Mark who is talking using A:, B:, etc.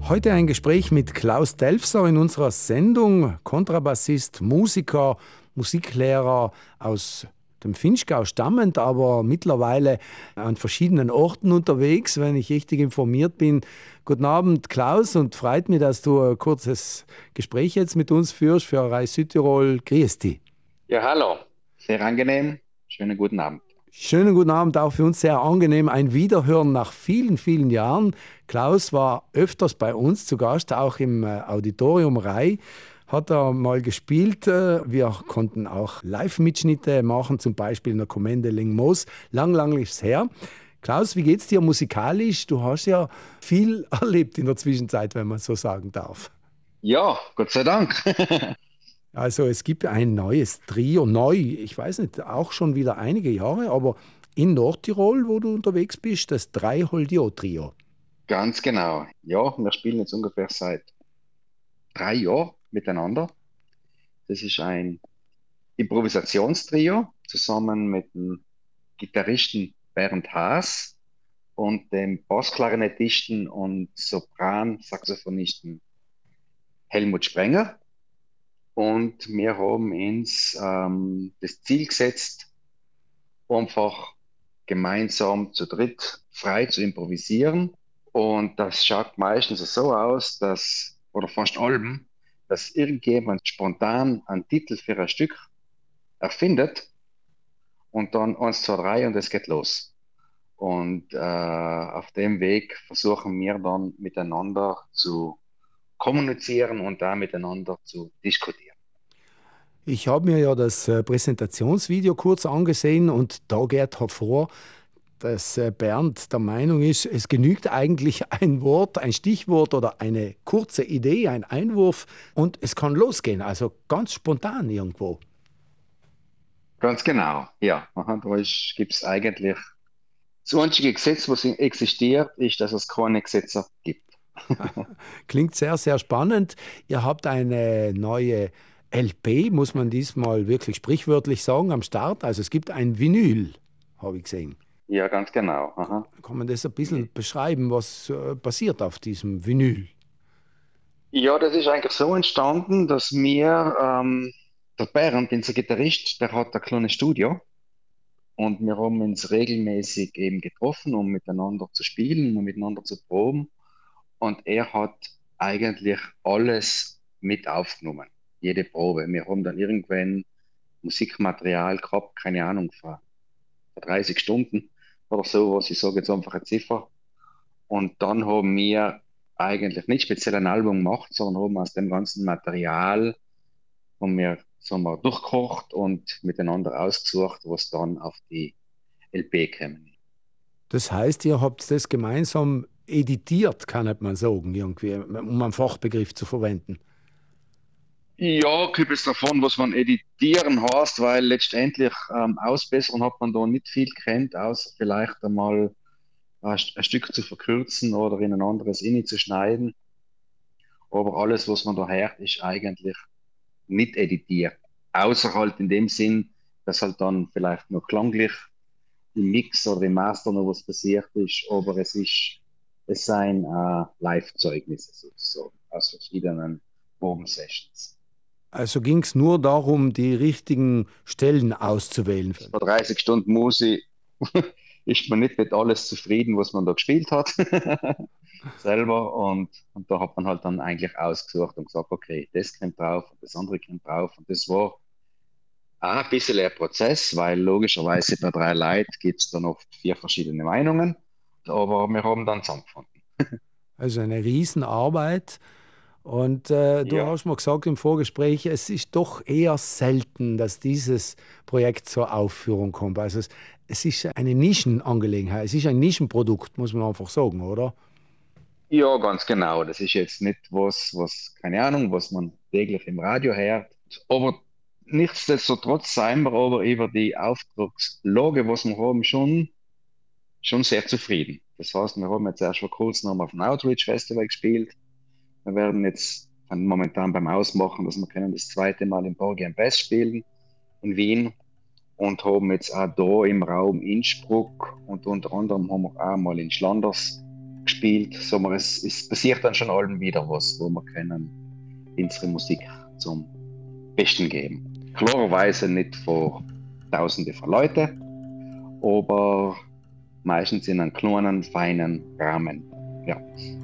A: Heute ein Gespräch mit Klaus Delfser in unserer Sendung. Kontrabassist, Musiker, Musiklehrer aus dem Vinschgau stammend, aber mittlerweile an verschiedenen Orten unterwegs, wenn ich richtig informiert bin. Guten Abend, Klaus, und freut mich, dass du ein kurzes Gespräch jetzt mit uns führst für Reis Südtirol. Grüß dich.
B: Ja, hallo. Sehr angenehm. Schönen guten Abend.
A: Schönen guten Abend, auch für uns sehr angenehm. Ein Wiederhören nach vielen, vielen Jahren. Klaus war öfters bei uns zu Gast, auch im Auditorium Rai. Hat er mal gespielt. Wir konnten auch Live-Mitschnitte machen, zum Beispiel in der Kommende Lingmos. Lang ist es her. Klaus, wie geht's dir musikalisch? Du hast ja viel erlebt in der Zwischenzeit, wenn man so sagen darf.
B: Ja, Gott sei Dank.
A: Also es gibt ein neues Trio, neu, ich weiß nicht, auch schon wieder einige Jahre, aber in Nordtirol, wo du unterwegs bist, das Dreiholdio-Trio.
B: Ganz genau. Ja, wir spielen jetzt ungefähr seit 3 Jahren miteinander. Das ist ein Improvisationstrio zusammen mit dem Gitarristen Bernd Haas und dem Bassklarinettisten und Sopran-Saxophonisten Helmut Sprenger. Und wir haben uns das Ziel gesetzt, einfach gemeinsam zu dritt frei zu improvisieren. Und das schaut meistens so aus, oder fast allem, dass irgendjemand spontan einen Titel für ein Stück erfindet und dann eins, zwei, drei und es geht los. Und auf dem Weg versuchen wir dann miteinander zu kommunizieren und da miteinander zu diskutieren.
A: Ich habe mir ja das Präsentationsvideo kurz angesehen und da geht hervor, dass Bernd der Meinung ist, es genügt eigentlich ein Wort, ein Stichwort oder eine kurze Idee, ein Einwurf und es kann losgehen, also ganz spontan irgendwo.
B: Ganz genau, ja. Aha, gibt es eigentlich das einzige Gesetz, was existiert, ist, dass es keine Gesetze gibt.
A: Klingt sehr, sehr spannend. Ihr habt eine neue LP, muss man diesmal wirklich sprichwörtlich sagen, am Start. Also es gibt ein Vinyl, habe ich gesehen.
B: Ja, ganz genau. Aha.
A: Kann man das ein bisschen beschreiben, was passiert auf diesem Vinyl?
B: Ja, das ist eigentlich so entstanden, dass der Bernd, unser Gitarrist, der hat ein kleines Studio und wir haben uns regelmäßig eben getroffen, um miteinander zu spielen und miteinander zu proben. Und er hat eigentlich alles mit aufgenommen, jede Probe. Wir haben dann irgendwann Musikmaterial gehabt, keine Ahnung, vor 30 Stunden oder so, was ich sage jetzt einfach eine Ziffer. Und dann haben wir eigentlich nicht speziell ein Album gemacht, sondern haben aus dem ganzen Material haben wir, sagen wir, durchgekocht und miteinander ausgesucht, was dann auf die LP käme.
A: Das heißt, ihr habt das gemeinsam editiert, kann man sagen, irgendwie, um einen Fachbegriff zu verwenden.
B: Ja, gibt es davon, was man editieren heißt, weil letztendlich ausbessern hat man da nicht viel kennt, außer vielleicht einmal ein Stück zu verkürzen oder in ein anderes Inni zu schneiden. Aber alles, was man da hört, ist eigentlich nicht editiert. Außer halt in dem Sinn, dass halt dann vielleicht noch klanglich im Mix oder im Master noch was passiert ist, aber es seien Live-Zeugnisse sozusagen aus verschiedenen Proben-Sessions.
A: Also ging es nur darum, die richtigen Stellen auszuwählen.
B: Vor 30 Stunden Musik ist man nicht mit alles zufrieden, was man da gespielt hat, selber. Und da hat man halt dann eigentlich ausgesucht und gesagt, okay, das kommt drauf und das andere kommt drauf. Und das war auch ein bisschen ein Prozess, weil logischerweise bei 3 Leuten gibt es dann oft 4 verschiedene Meinungen. Aber wir haben dann zusammengefunden.
A: Also eine Riesenarbeit. Und du
B: Ja,
A: hast mir gesagt im Vorgespräch, es ist doch eher selten, dass dieses Projekt zur Aufführung kommt. Also es ist eine Nischenangelegenheit, es ist ein Nischenprodukt, muss man einfach sagen, oder?
B: ja, ganz genau. Das ist jetzt nicht keine Ahnung, was man täglich im Radio hört. Aber nichtsdestotrotz seien wir aber über die Auftragslage, was wir haben, schon sehr zufrieden. Das heißt, wir haben jetzt erst vor kurzem noch auf dem Outreach Festival gespielt. Wir werden jetzt momentan beim Ausmachen, dass wir können das zweite Mal im Porgy and Bess spielen in Wien und haben jetzt auch da im Raum Innsbruck und unter anderem haben wir auch mal in Schlanders gespielt. So, es passiert dann schon allem wieder was, wo wir können unsere Musik zum Besten geben. Klarerweise nicht vor Tausende von Leuten, aber meistens in einem kleinen, feinen Rahmen. Ja.